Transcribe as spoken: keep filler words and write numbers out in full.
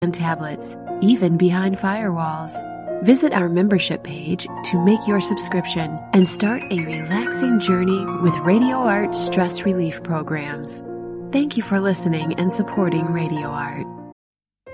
and tablets, even behind firewalls. Visit our membership page to make your subscription and start a relaxing journey with RadioArt stress relief programs. Thank you for listening and supporting RadioArt.